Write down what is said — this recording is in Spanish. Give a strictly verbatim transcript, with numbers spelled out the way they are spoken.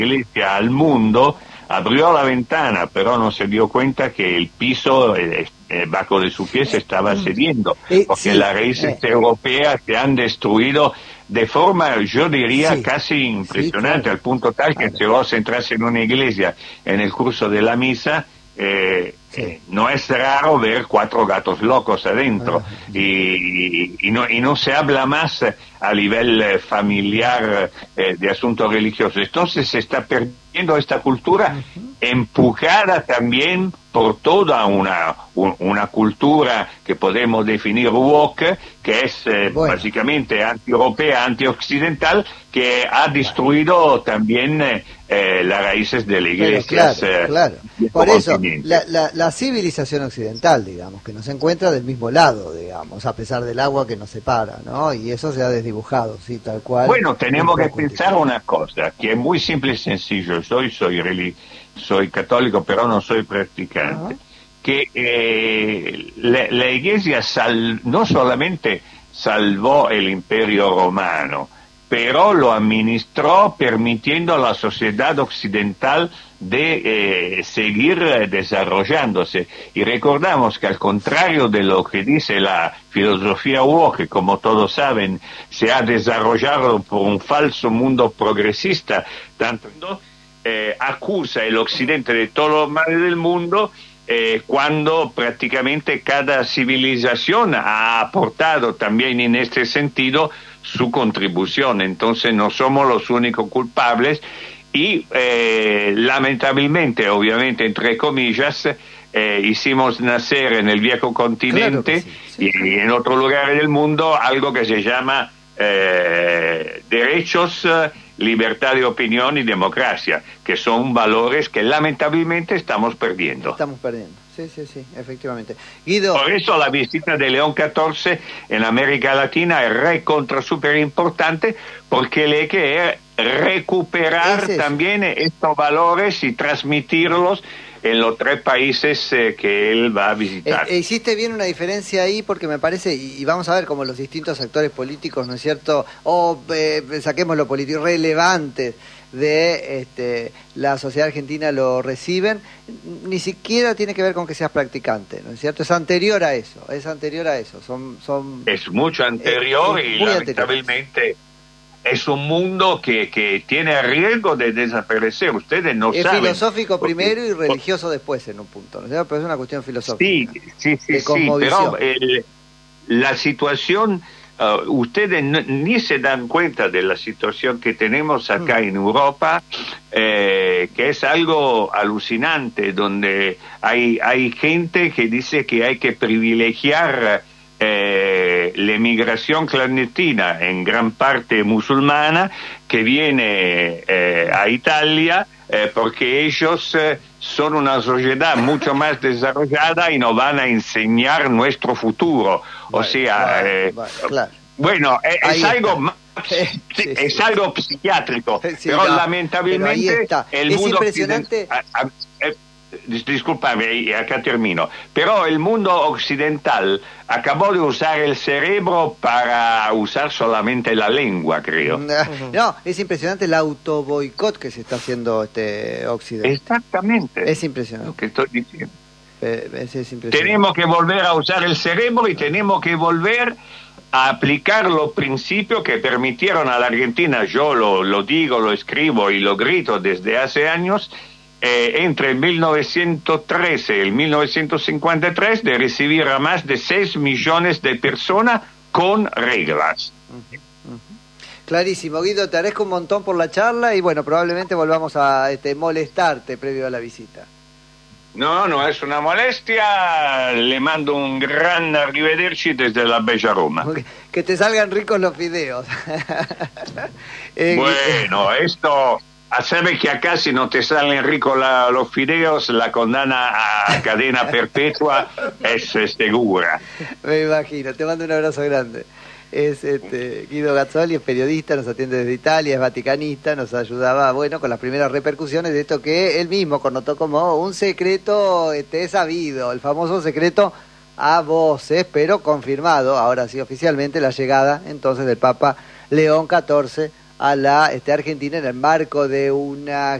iglesia al mundo, abrió la ventana, pero no se dio cuenta que el piso eh, eh, bajo de su pie se estaba cediendo, eh, porque sí, las raíces eh. europeas se han destruido de forma, yo diría, Sí, casi impresionante, sí, claro, al punto tal que claro. si vos entras en una iglesia en el curso de la misa, eh, Sí. eh, no es raro ver cuatro gatos locos adentro, Ah, y, y, no, y no se habla más a nivel eh, familiar eh, de asuntos religiosos. Entonces se está perdiendo esta cultura, uh-huh. empujada también por toda una, un, una cultura que podemos definir woke, que es eh, bueno. básicamente anti-europea, anti-occidental, que ha destruido también eh, eh, las raíces de la iglesia. Claro, eh, claro. Por eso, la, la, la civilización occidental, digamos, que nos encuentra del mismo lado, digamos, a pesar del agua que nos separa, ¿no? Y eso se ha desdibujado, sí, tal cual. Bueno, tenemos que pensar una cosa, que es muy simple y sencillo. Yo soy, relig- soy católico, pero no soy practicante. Uh-huh. Que eh, la, la iglesia sal, no solamente salvó el imperio romano, pero lo administró permitiendo a la sociedad occidental de eh, seguir desarrollándose. Y recordamos que al contrario de lo que dice la filosofía woke, que como todos saben se ha desarrollado por un falso mundo progresista, tanto eh, acusa el occidente de todos los males del mundo, Eh, cuando prácticamente cada civilización ha aportado también en este sentido su contribución. Entonces no somos los únicos culpables y eh, lamentablemente, obviamente entre comillas, eh, hicimos nacer en el viejo continente, claro sí, sí, y sí. en otros lugares del mundo algo que se llama eh, derechos, libertad de opinión y democracia, que son valores que lamentablemente estamos perdiendo. Estamos perdiendo, sí, sí, sí, efectivamente. Guido. Por eso la visita de León catorce en América Latina es recontra súper importante, porque le hay que recuperar es también estos valores y transmitirlos en los tres países eh, que él va a visitar. Eh, hiciste bien una diferencia ahí, porque me parece, y, y vamos a ver cómo los distintos actores políticos, ¿no es cierto?, o eh, saquemos lo político relevante de este, la sociedad argentina lo reciben, ni siquiera tiene que ver con que seas practicante, ¿no es cierto? Es anterior a eso, es anterior a eso. Son, son es mucho anterior eh, y lamentablemente anterior. Es un mundo que, que tiene riesgo de desaparecer. Ustedes no es saben. Es filosófico porque, primero y religioso por, después en un punto, ¿no es cierto? Pero es una cuestión filosófica. Sí, sí, sí, sí, pero el, la situación, uh, ustedes no, ni se dan cuenta de la situación que tenemos acá mm. en Europa, eh, que es algo alucinante, donde hay, hay gente que dice que hay que privilegiar Eh, la emigración clandestina en gran parte musulmana que viene eh, a Italia eh, porque ellos eh, son una sociedad mucho más desarrollada y nos van a enseñar nuestro futuro. O vale, sea, vale, eh, vale, claro. bueno, es, es algo más, sí, sí, es sí. algo psiquiátrico, sí, pero no, lamentablemente pero el es mundo impresionante. occidental, discúlpame, acá termino, pero el mundo occidental acabó de usar el cerebro para usar solamente la lengua, creo. Uh-huh. No, es impresionante el autoboicot que se está haciendo este Occidente. Exactamente. Es impresionante. Lo que estoy diciendo. Eh, es, es impresionante. Tenemos que volver a usar el cerebro y tenemos que volver a aplicar los principios que permitieron a la Argentina, yo lo, lo digo, lo escribo y lo grito desde hace años, Eh, entre el mil novecientos trece y el mil novecientos cincuenta y tres, de recibir a más de seis millones de personas con reglas. Uh-huh, uh-huh. Clarísimo, Guido, te agradezco un montón por la charla y bueno, probablemente volvamos a este, molestarte previo a la visita. No, no es una molestia, le mando un gran arrivederci desde la bella Roma. Okay. Que te salgan ricos los fideos. eh, bueno, esto... Sabes que acá si no te salen ricos la, los fideos, la condena a cadena perpetua es, es segura. Me imagino, te mando un abrazo grande. Es este, Guido Gazzoli, es periodista, nos atiende desde Italia, es vaticanista, nos ayudaba, bueno, con las primeras repercusiones de esto que él mismo connotó como un secreto este, sabido, el famoso secreto a voces, pero confirmado, ahora sí oficialmente, la llegada entonces del Papa León catorce a la este, Argentina en el marco de una